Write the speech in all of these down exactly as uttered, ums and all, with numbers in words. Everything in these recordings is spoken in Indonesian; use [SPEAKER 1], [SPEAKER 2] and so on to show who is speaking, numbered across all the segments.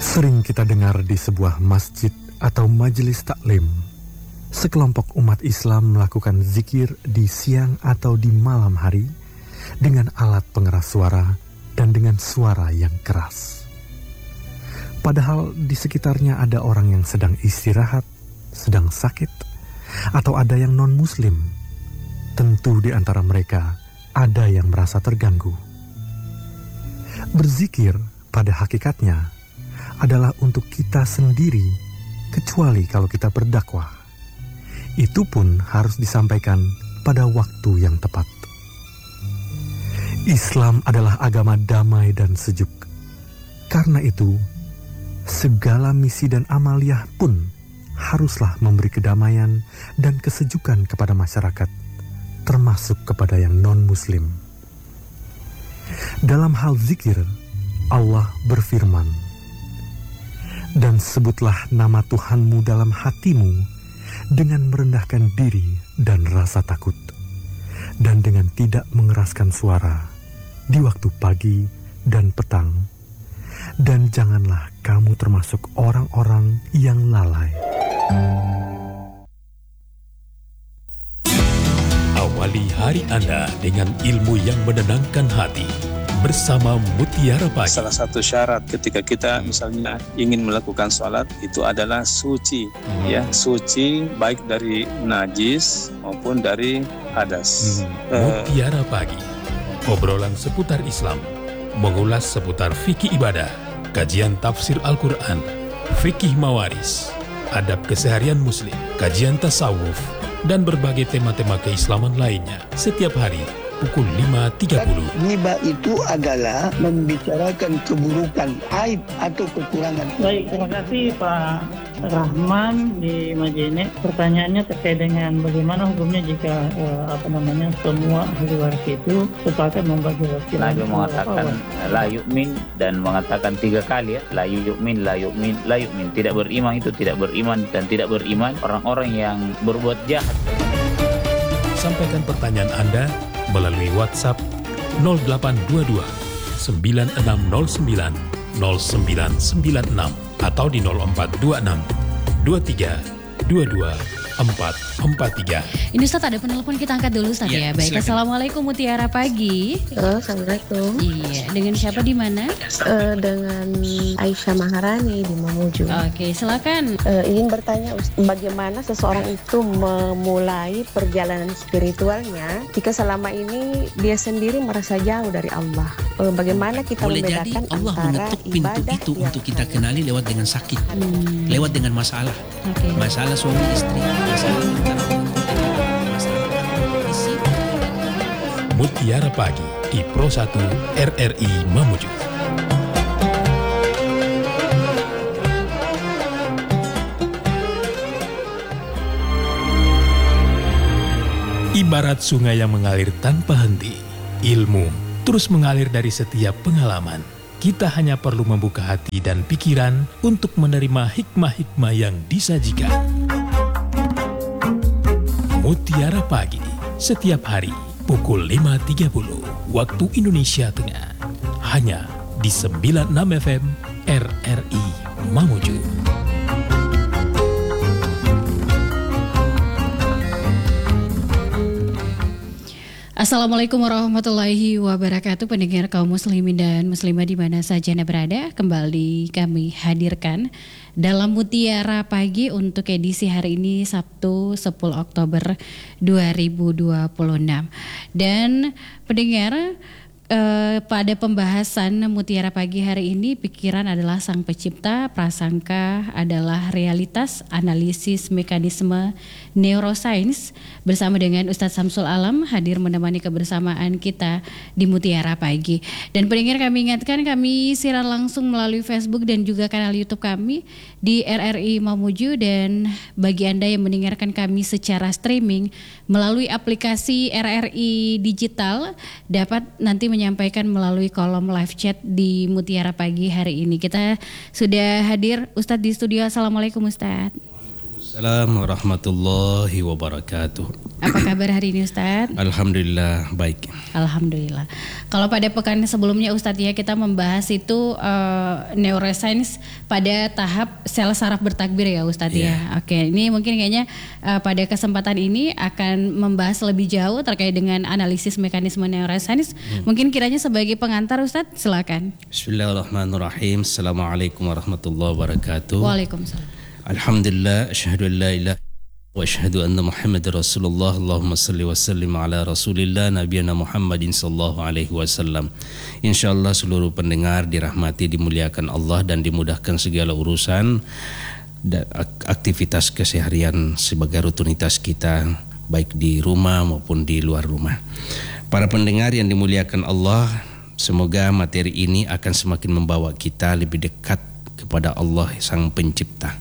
[SPEAKER 1] Sering kita dengar di sebuah masjid atau majelis taklim, sekelompok umat Islam melakukan zikir di siang atau di malam hari dengan alat pengeras suara dan dengan suara yang keras. Padahal di sekitarnya ada orang yang sedang istirahat, sedang sakit, atau ada yang non-muslim. Tentu di antara mereka ada yang merasa terganggu. Berzikir pada hakikatnya adalah untuk kita sendiri, kecuali kalau kita berdakwah. Itu pun harus disampaikan pada waktu yang tepat. Islam adalah agama damai dan sejuk. Karena itu, segala misi dan amaliyah pun haruslah memberi kedamaian dan kesejukan kepada masyarakat, termasuk kepada yang non-muslim. Dalam hal zikir, Allah berfirman, "Dan sebutlah nama Tuhanmu dalam hatimu dengan merendahkan diri dan rasa takut, dan dengan tidak mengeraskan suara di waktu pagi dan petang, dan janganlah kamu termasuk orang-orang yang lalai."
[SPEAKER 2] Awali hari Anda dengan ilmu yang menenangkan hati. Bersama Mutiara Pagi.
[SPEAKER 3] Salah satu syarat ketika kita misalnya ingin melakukan sholat itu adalah suci, hmm. ya suci baik dari najis maupun dari hadas.
[SPEAKER 2] Hmm. Mutiara Pagi, obrolan seputar Islam, mengulas seputar fikih ibadah, kajian tafsir Al-Quran, fikih mawaris, adab keseharian Muslim, kajian tasawuf, dan berbagai tema-tema keislaman lainnya setiap hari pukul lima tiga puluh.
[SPEAKER 4] Ghibah itu adalah membicarakan keburukan, aib atau kekurangan.
[SPEAKER 5] Baik, terima kasih Pak Rahman di Majene. Pertanyaannya terkait dengan bagaimana hukumnya jika eh, apa namanya semua ahli waris itu sepakat membagi wasiat.
[SPEAKER 6] Nabi mengatakan la yu'min dan mengatakan tiga kali ya, la yu'min, la yu'min, la yu'min. Tidak beriman itu tidak beriman dan tidak beriman orang-orang yang berbuat jahat.
[SPEAKER 2] Sampaikan pertanyaan Anda melalui WhatsApp nol delapan dua dua sembilan enam nol sembilan nol sembilan sembilan enam atau di nol empat dua enam dua tiga dua dua empat empat tiga.
[SPEAKER 7] Ini Ustaz ada penelpon, kita angkat dulu Ustaz ya. ya. Baik, silakan. Assalamualaikum Mutiara Pagi.
[SPEAKER 8] Halo, Assalamualaikum.
[SPEAKER 7] Iya, dengan siapa di mana?
[SPEAKER 8] Uh, dengan Aisyah Maharani di Mamuju.
[SPEAKER 7] Oke, silakan.
[SPEAKER 8] Uh, ingin bertanya, bagaimana seseorang itu memulai perjalanan spiritualnya jika selama ini dia sendiri merasa jauh dari Allah? Uh, bagaimana kita
[SPEAKER 9] Boleh
[SPEAKER 8] membedakan
[SPEAKER 9] jadi Allah
[SPEAKER 8] antara
[SPEAKER 9] mengetuk pintu
[SPEAKER 8] ibadah
[SPEAKER 9] itu
[SPEAKER 8] yang
[SPEAKER 9] untuk kita kenali lewat dengan sakit,
[SPEAKER 7] hmm.
[SPEAKER 9] lewat dengan masalah,
[SPEAKER 7] okay.
[SPEAKER 9] masalah suami istri.
[SPEAKER 2] Mutiara Pagi di Pro satu R R I Mamuju. Ibarat sungai yang mengalir tanpa henti, ilmu terus mengalir dari setiap pengalaman. Kita hanya perlu membuka hati dan pikiran untuk menerima hikmah-hikmah yang disajikan. Mutiara Pagi, setiap hari pukul lima tiga puluh waktu Indonesia Tengah. Hanya di sembilan puluh enam F M R R I Mamuju.
[SPEAKER 7] Assalamualaikum warahmatullahi wabarakatuh, pendengar kaum muslimin dan muslimah di mana saja Anda berada. Kembali kami hadirkan dalam Mutiara Pagi untuk edisi hari ini Sabtu sepuluh Oktober dua ribu dua puluh enam. Dan pendengar, eh, pada pembahasan Mutiara Pagi hari ini, pikiran adalah sang pencipta, prasangka adalah realitas, analisis mekanisme neuroscience, bersama dengan Ustadz Samsul Alam hadir menemani kebersamaan kita di Mutiara Pagi. Dan pendengar, kami ingatkan kami siaran langsung melalui Facebook dan juga kanal YouTube kami di R R I Mamuju, dan bagi Anda yang mendengarkan kami secara streaming melalui aplikasi R R I Digital dapat nanti menyampaikan melalui kolom live chat di Mutiara Pagi hari ini. Kita sudah hadir Ustadz di studio. Assalamualaikum Ustadz.
[SPEAKER 9] Assalamualaikum warahmatullahi wabarakatuh.
[SPEAKER 7] Apa kabar hari ini Ustadz?
[SPEAKER 9] Alhamdulillah baik.
[SPEAKER 7] Alhamdulillah. Kalau pada pekan sebelumnya Ustadz ya kita membahas itu uh, neuroscience pada tahap sel saraf bertakbir ya Ustadz yeah. ya. Oke, ini mungkin kayaknya uh, pada kesempatan ini akan membahas lebih jauh terkait dengan analisis mekanisme neuroscience. Hmm. Mungkin kiranya sebagai pengantar Ustadz silakan.
[SPEAKER 9] Bismillahirrahmanirrahim. Assalamualaikum warahmatullahi wabarakatuh.
[SPEAKER 7] Waalaikumsalam.
[SPEAKER 9] Alhamdulillah, asyhadu an la ilaha wa asyhadu anna Muhammadar Rasulullah. Allahumma salli wa sallim ala Rasulillah nabiyana Muhammadin sallallahu alaihi wasallam. Insyaallah seluruh pendengar dirahmati, dimuliakan Allah dan dimudahkan segala urusan dan aktivitas keseharian sebagai rutinitas kita baik di rumah maupun di luar rumah. Para pendengar yang dimuliakan Allah, semoga materi ini akan semakin membawa kita lebih dekat kepada Allah Sang Pencipta.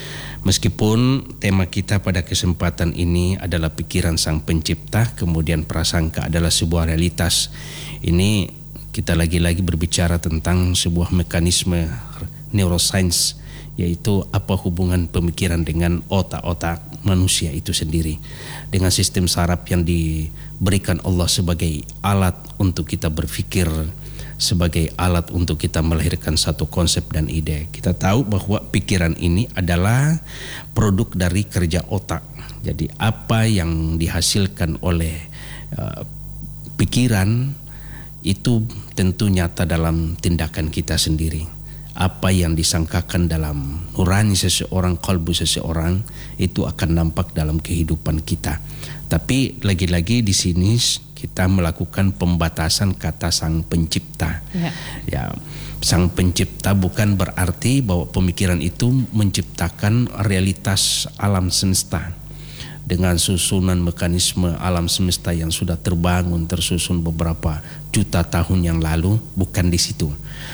[SPEAKER 9] Meskipun tema kita pada kesempatan ini adalah pikiran Sang Pencipta, kemudian prasangka adalah sebuah realitas. Ini kita lagi-lagi berbicara tentang sebuah mekanisme neuroscience, yaitu apa hubungan pemikiran dengan otak-otak manusia itu sendiri, dengan sistem saraf yang diberikan Allah sebagai alat untuk kita berpikir, sebagai alat untuk kita melahirkan satu konsep dan ide. Kita tahu bahwa pikiran ini adalah produk dari kerja otak. Jadi apa yang dihasilkan oleh uh, pikiran itu tentu nyata dalam tindakan kita sendiri. Apa yang disangkakan dalam nurani seseorang, kalbu seseorang, itu akan nampak dalam kehidupan kita. Tapi lagi-lagi di sini kita melakukan pembatasan kata Sang Pencipta. Ya. ya, Sang Pencipta bukan berarti bahwa pemikiran itu menciptakan realitas alam semesta dengan susunan mekanisme alam semesta yang sudah terbangun, tersusun beberapa juta tahun yang lalu. Bukan di situ.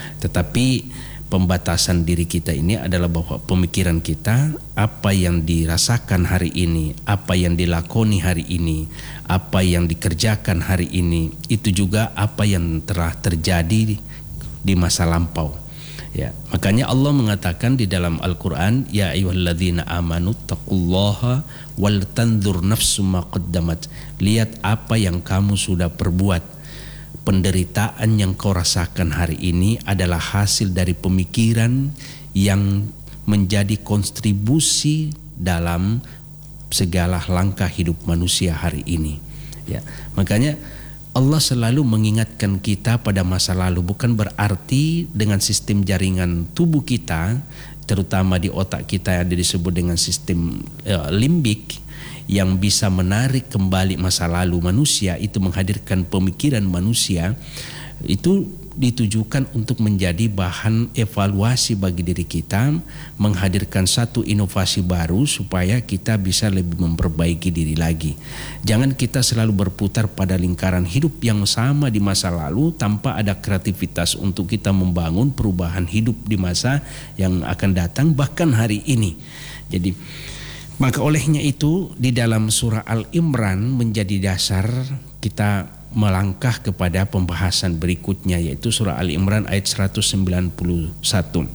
[SPEAKER 9] Tetapi pembatasan diri kita ini adalah bahwa pemikiran kita, apa yang dirasakan hari ini, apa yang dilakoni hari ini, apa yang dikerjakan hari ini, itu juga apa yang telah terjadi di masa lampau. Ya, makanya Allah mengatakan di dalam Al-Quran, ya ayyuhalladzina amanu taqullaha wal tanzur nafsum ma qaddamat. Lihat apa yang kamu sudah perbuat. Penderitaan yang kau rasakan hari ini adalah hasil dari pemikiran yang menjadi kontribusi dalam segala langkah hidup manusia hari ini. Ya, makanya Allah selalu mengingatkan kita pada masa lalu, bukan berarti dengan sistem jaringan tubuh kita, terutama di otak kita yang disebut dengan sistem uh, limbik, yang bisa menarik kembali masa lalu manusia, itu menghadirkan pemikiran manusia, itu ditujukan untuk menjadi bahan evaluasi bagi diri kita, menghadirkan satu inovasi baru supaya kita bisa lebih memperbaiki diri lagi. Jangan kita selalu berputar pada lingkaran hidup yang sama di masa lalu tanpa ada kreativitas untuk kita membangun perubahan hidup di masa yang akan datang, bahkan hari ini. Jadi maka olehnya itu di dalam surah Al-Imran menjadi dasar kita melangkah kepada pembahasan berikutnya, yaitu surah Al-Imran ayat seratus sembilan puluh satu.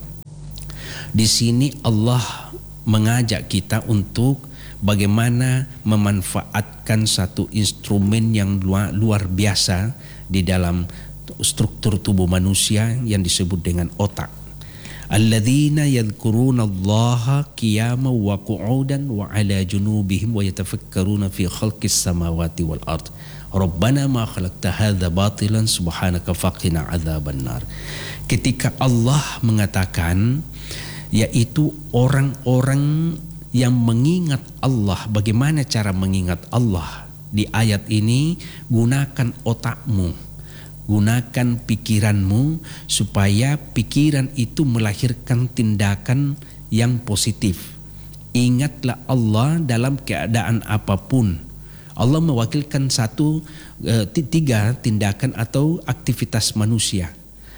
[SPEAKER 9] Di sini Allah mengajak kita untuk bagaimana memanfaatkan satu instrumen yang luar, luar biasa di dalam struktur tubuh manusia yang disebut dengan otak. Alladzina yadhkuruna Allaha qiyaman wa qu'udan wa 'ala junubihim wa yatafakkaruna fi khalqis samawati wal ard. Rabbana ma khalaqta hadza batilan subhanaka faqina 'adzabannar. Ketika Allah mengatakan, yaitu orang-orang yang mengingat Allah. Bagaimana cara mengingat Allah? Di ayat ini, gunakan otakmu, gunakan pikiranmu supaya pikiran itu melahirkan tindakan yang positif. Ingatlah Allah dalam keadaan apapun. Allah mewakilkan satu e, tiga tindakan atau aktivitas manusia.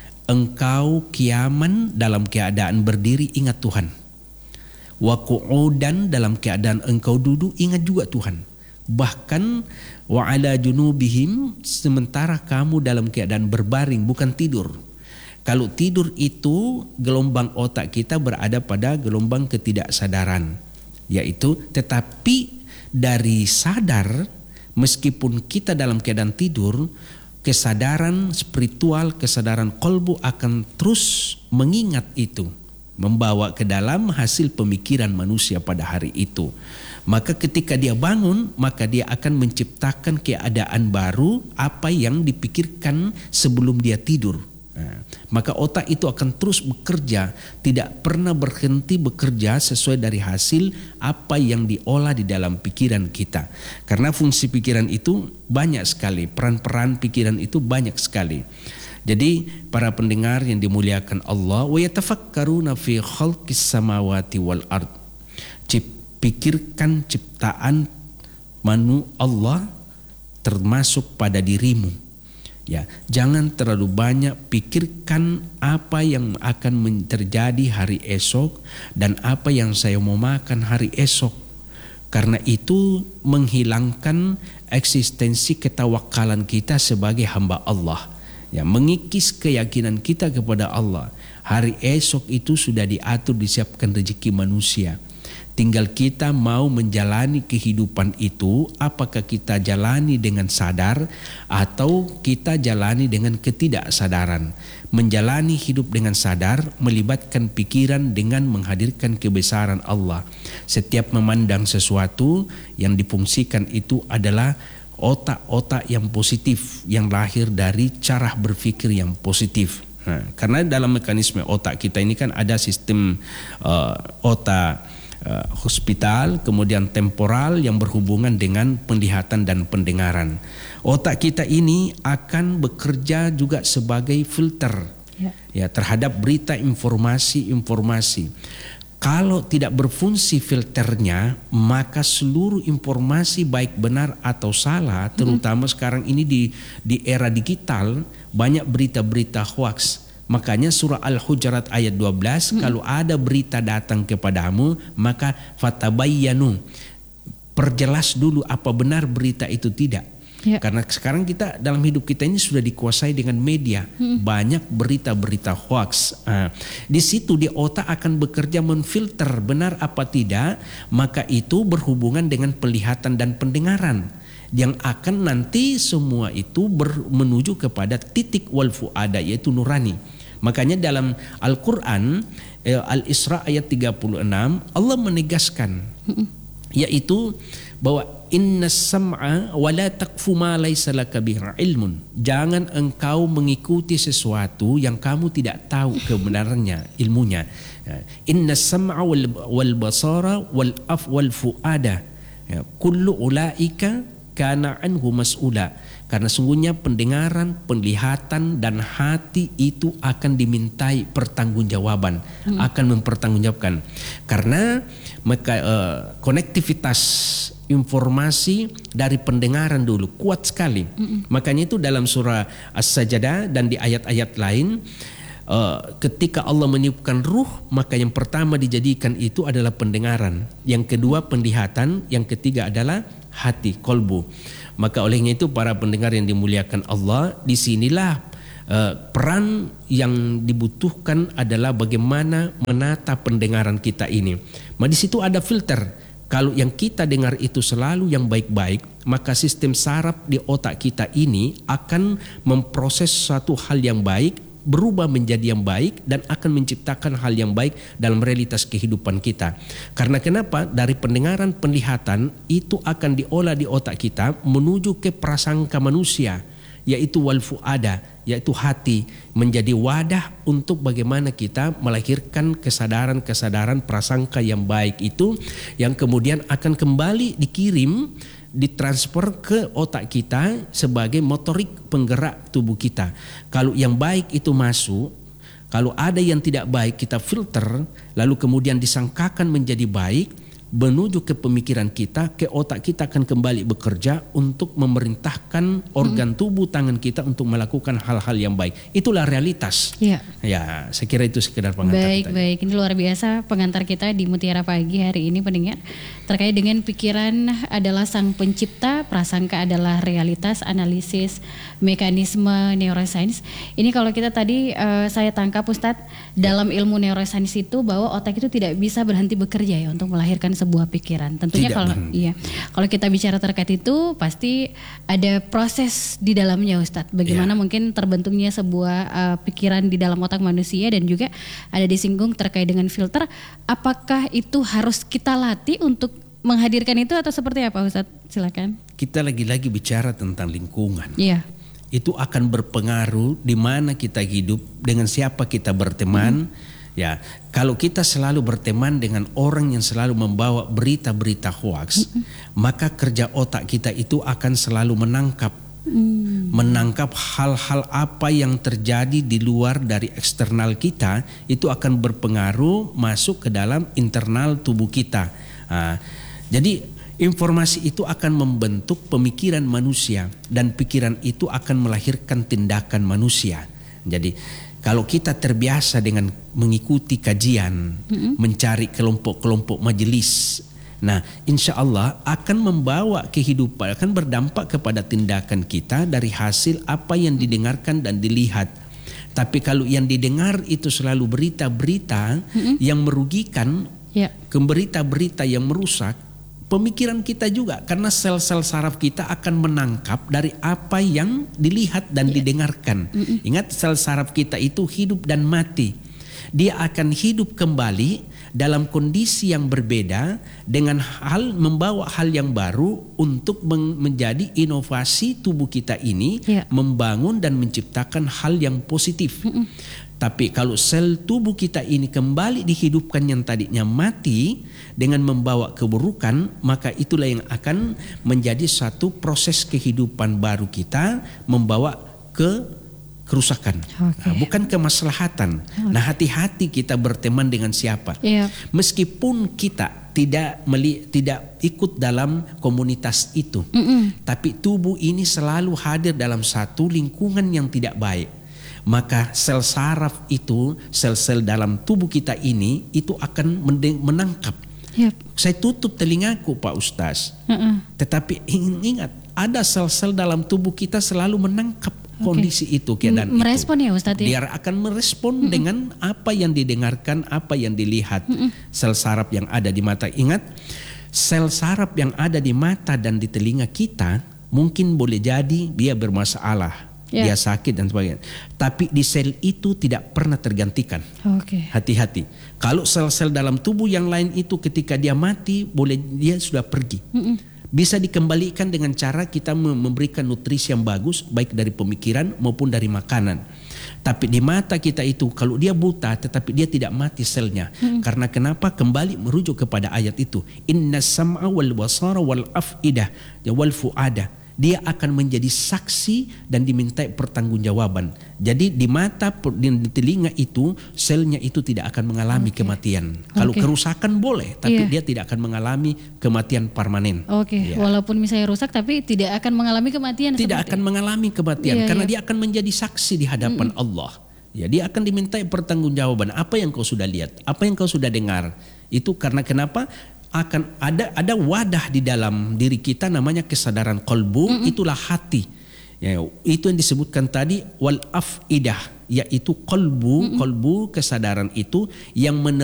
[SPEAKER 9] Engkau kiaman dalam keadaan berdiri, ingat Tuhan. Wa qu'udan dalam keadaan engkau duduk, ingat juga Tuhan. Bahkan wa 'ala junubihim, sementara kamu dalam keadaan berbaring, bukan tidur. Kalau tidur itu gelombang otak kita berada pada gelombang ketidaksadaran. yaitu tetapi dari sadar, meskipun kita dalam keadaan tidur, kesadaran spiritual, kesadaran kolbu akan terus mengingat itu, membawa ke dalam hasil pemikiran manusia pada hari itu. Maka ketika dia bangun, maka dia akan menciptakan keadaan baru apa yang dipikirkan sebelum dia tidur. Nah, maka otak itu akan terus bekerja, tidak pernah berhenti bekerja sesuai dari hasil apa yang diolah di dalam pikiran kita. Karena fungsi pikiran itu banyak sekali, peran-peran pikiran itu banyak sekali. Jadi para pendengar yang dimuliakan Allah, wa yatafakkaruna fi khalqis samawati wal ard. Pikirkan ciptaan manu Allah termasuk pada dirimu. Ya, jangan terlalu banyak pikirkan apa yang akan terjadi hari esok dan apa yang saya mau makan hari esok. Karena itu menghilangkan eksistensi ketawakalan kita sebagai hamba Allah. Ya, mengikis keyakinan kita kepada Allah. Hari esok itu sudah diatur, disiapkan rezeki manusia. Tinggal kita mau menjalani kehidupan itu, apakah kita jalani dengan sadar atau kita jalani dengan ketidaksadaran. Menjalani hidup dengan sadar melibatkan pikiran dengan menghadirkan kebesaran Allah. Setiap memandang sesuatu yang difungsikan itu adalah otak-otak yang positif, yang lahir dari cara berpikir yang positif. Nah, karena dalam mekanisme otak kita ini kan ada sistem uh, otak Uh, hospital, kemudian temporal yang berhubungan dengan penglihatan dan pendengaran. Otak kita ini akan bekerja juga sebagai filter ya, ya terhadap berita informasi-informasi. Kalau tidak berfungsi filternya, maka seluruh informasi baik benar atau salah, terutama mm-hmm. sekarang ini di di era digital banyak berita-berita hoax. Makanya surah Al-Hujurat ayat dua belas, hmm. kalau ada berita datang kepadamu, maka fatabayyanu, perjelas dulu apa benar berita itu tidak. Ya. Karena sekarang kita dalam hidup kita ini sudah dikuasai dengan media, hmm. banyak berita-berita hoax. Nah, di situ di otak akan bekerja menfilter benar apa tidak, maka itu berhubungan dengan penglihatan dan pendengaran. Yang akan nanti semua itu ber, menuju kepada titik wal fuada, yaitu nurani. Makanya dalam Al-Quran eh, Al-Isra ayat tiga puluh enam Allah menegaskan yaitu bahwa inna sam'a wa la taqfu ma laysa laka bihi ilmun. Jangan engkau mengikuti sesuatu yang kamu tidak tahu kebenarannya, ilmunya. Inna sam'a wal, wal basara wal af wal fuada kullu ulaika kana anhu mas'ula. Karena sungguhnya pendengaran, penglihatan dan hati itu akan dimintai pertanggungjawaban, hmm. akan mempertanggungjawabkan. Karena maka uh, konektivitas informasi dari pendengaran dulu kuat sekali. Hmm. Makanya itu dalam surah As-Sajdah dan di ayat-ayat lain, uh, ketika Allah meniupkan ruh, maka yang pertama dijadikan itu adalah pendengaran, yang kedua penglihatan, yang ketiga adalah hati, kolbu. Maka olehnya itu para pendengar yang dimuliakan Allah, disinilah uh, peran yang dibutuhkan adalah bagaimana menata pendengaran kita ini. Nah, di situ ada filter. Kalau yang kita dengar itu selalu yang baik-baik, maka sistem saraf di otak kita ini akan memproses suatu hal yang baik, berubah menjadi yang baik dan akan menciptakan hal yang baik dalam realitas kehidupan kita. Karena kenapa? Dari pendengaran, penglihatan itu akan diolah di otak kita menuju ke prasangka manusia, yaitu wal fuada, yaitu hati, menjadi wadah untuk bagaimana kita melahirkan kesadaran-kesadaran prasangka yang baik itu, yang kemudian akan kembali dikirim, ditransfer ke otak kita sebagai motorik penggerak tubuh kita. Kalau yang baik itu masuk, kalau ada yang tidak baik kita filter, lalu kemudian disangkakan menjadi baik, menuju ke pemikiran kita, ke otak kita akan kembali bekerja untuk memerintahkan organ tubuh tangan kita untuk melakukan hal-hal yang baik. Itulah realitas. Ya, ya saya kira itu sekedar pengantar.
[SPEAKER 7] Baik, tadi. baik. Ini luar biasa pengantar kita di Mutiara Pagi hari ini, pendengar. Terkait dengan pikiran adalah sang pencipta, prasangka adalah realitas, analisis, mekanisme neuroscience. Ini kalau kita tadi uh, saya tangkap Ustadz, dalam ilmu neuroscience itu bahwa otak itu tidak bisa berhenti bekerja ya untuk melahirkan sebuah pikiran. Tentunya tidak kalau berhenti. Iya, kalau kita bicara terkait itu pasti ada proses di dalamnya Ustadz. Bagaimana ya. mungkin terbentuknya sebuah uh, pikiran di dalam otak manusia, dan juga ada disinggung terkait dengan filter. Apakah itu harus kita latih untuk menghadirkan itu atau seperti apa Ustadz? Silakan.
[SPEAKER 9] Kita lagi-lagi bicara tentang lingkungan.
[SPEAKER 7] Iya.
[SPEAKER 9] Itu akan berpengaruh di mana kita hidup, dengan siapa kita berteman. Hmm. Ya, kalau kita selalu berteman dengan orang yang selalu membawa berita-berita hoaks, hmm. maka kerja otak kita itu akan selalu menangkap Hmm. menangkap hal-hal apa yang terjadi di luar dari eksternal kita, itu akan berpengaruh masuk ke dalam internal tubuh kita. Nah, jadi informasi itu akan membentuk pemikiran manusia, dan pikiran itu akan melahirkan tindakan manusia. Jadi kalau kita terbiasa dengan mengikuti kajian, mm-hmm. mencari kelompok-kelompok majelis, nah, insya Allah akan membawa kehidupan, akan berdampak kepada tindakan kita dari hasil apa yang didengarkan dan dilihat. Tapi kalau yang didengar itu selalu berita-berita mm-hmm. yang merugikan, yeah. berita-berita yang merusak, pemikiran kita juga, karena sel-sel saraf kita akan menangkap dari apa yang dilihat dan yeah. didengarkan. Mm-hmm. Ingat, sel saraf kita itu hidup dan mati. Dia akan hidup kembali dalam kondisi yang berbeda, dengan hal membawa hal yang baru untuk menjadi inovasi tubuh kita ini, ya. membangun dan menciptakan hal yang positif. Mm-mm. Tapi kalau sel tubuh kita ini kembali dihidupkan yang tadinya mati dengan membawa keburukan, maka itulah yang akan menjadi satu proses kehidupan baru kita, membawa ke kerusakan, okay. nah, bukan kemaslahatan. Okay. Nah, hati-hati kita berteman dengan siapa. Yeah. Meskipun kita tidak meli, tidak ikut dalam komunitas itu, Mm-mm. tapi tubuh ini selalu hadir dalam satu lingkungan yang tidak baik. Maka sel saraf itu, sel-sel dalam tubuh kita ini itu akan menangkap. Yep. Saya tutup telingaku Pak Ustaz. Uh-uh. Tetapi ingat, ada sel-sel dalam tubuh kita selalu menangkap kondisi okay. itu, keadaan M- merespon itu. Ya Ustaz ya? Dia akan merespon mm-mm. dengan apa yang didengarkan, apa yang dilihat. Mm-mm. Sel saraf yang ada di mata. Ingat, sel saraf yang ada di mata dan di telinga kita mungkin boleh jadi dia bermasalah, yeah. dia sakit dan sebagainya. Tapi di sel itu tidak pernah tergantikan. Okay. Hati-hati. Kalau sel-sel dalam tubuh yang lain itu ketika dia mati, boleh dia sudah pergi. Mm-mm. Bisa dikembalikan dengan cara kita memberikan nutrisi yang bagus, baik dari pemikiran maupun dari makanan. Tapi di mata kita itu, kalau dia buta tetapi dia tidak mati selnya. Hmm. Karena kenapa? Kembali merujuk kepada ayat itu. Inna sam'a wal basara wal af'idah wal fu'ada. Dia akan menjadi saksi dan dimintai pertanggungjawaban. Jadi di mata, di telinga itu, selnya itu tidak akan mengalami okay. kematian. Okay. Kalau kerusakan boleh, tapi yeah. dia tidak akan mengalami kematian permanen. Oke, okay. ya. Walaupun misalnya rusak, tapi tidak akan mengalami kematian. Tidak seperti... akan mengalami kematian, yeah, karena yeah. dia akan menjadi saksi di hadapan mm-mm. Allah. Ya, dia akan dimintai pertanggungjawaban. Apa yang kau sudah lihat, apa yang kau sudah dengar. Itu karena kenapa? Akan ada ada wadah di dalam diri kita namanya kesadaran qalbu, mm-hmm. itulah hati. Ya, itu yang disebutkan tadi wal afidah, yaitu qalbu, mm-hmm. qalbu kesadaran itu yang menerima